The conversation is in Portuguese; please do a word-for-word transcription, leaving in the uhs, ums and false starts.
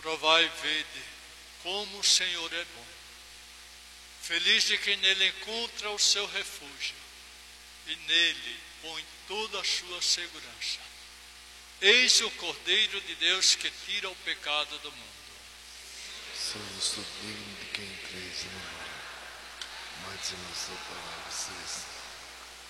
Provai e vede como o Senhor é bom. Feliz de quem nele encontra o seu refúgio e nele põe toda a sua segurança. Eis o Cordeiro de Deus que tira o pecado do mundo. Sou digno de quem crês em mim, mas eu não sou para vocês.